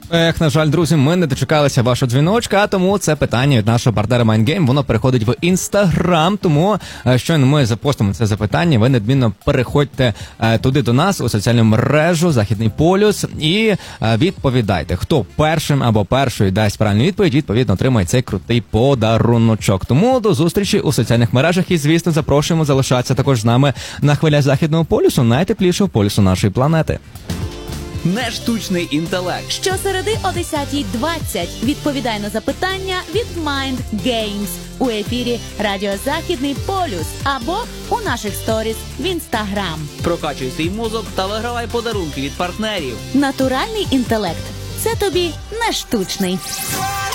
На жаль, друзі, ми не дочекалися вашого дзвіночка, а тому це питання від нашого партнера Mindgame, воно переходить в Instagram, тому щойно ми запостимо це запитання, ви недмінно переходьте туди до нас у соціальну мережу Західний полюс і відповідайте. Хто першим або першою дасть правильну відповідь, відповідно отримає цей крутий подаруночок. Тому до зустрічі у соціальних мережах і, звісно, запрошуємо залишатися також з нами на хвилях Західного полюсу, найтеплішого полюсу нашої планети. Нештучний інтелект. Щосереди о 10:20 відповідай на запитання від Mind Games у ефірі Радіо Західний полюс або у наших сторіс в Instagram. Прокачуй свій мозок та вигравай подарунки від партнерів. Натуральний інтелект – це тобі не штучний.